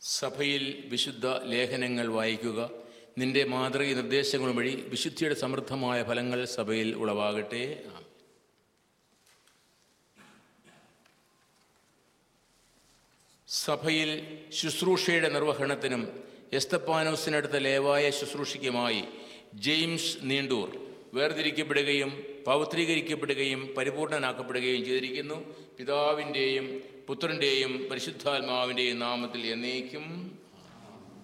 സഭയിൽ വിശുദ്ധ ലേഖനങ്ങൾ വായിക്കുക. നിന്റെ മാതൃക നിർദ്ദേശങ്ങൾ വഴി വിശുദ്ധിയുടെ സമൃദ്ധമായ ഫലങ്ങൾ സഭയിൽ ഉളവാകട്ടെ. സഭയിൽ ശുശ്രൂഷയുടെ നിർവഹണത്തിനും എസ്തപ്പാനോസിനടുത്ത ലേവായ ശുശ്രൂഷയ്ക്കുമായി ജെയിംസ് നീണ്ടൂർ വേർതിരിക്കപ്പെടുകയും പൗത്രീകരിക്കപ്പെടുകയും പരിപൂർണനാക്കപ്പെടുകയും ചെയ്തിരിക്കുന്നു. പിതാവിൻ്റെയും പുത്രൻ്റെയും പരിശുദ്ധാത്മാവിൻ്റെയും നാമത്തിൽ എന്നേക്കും.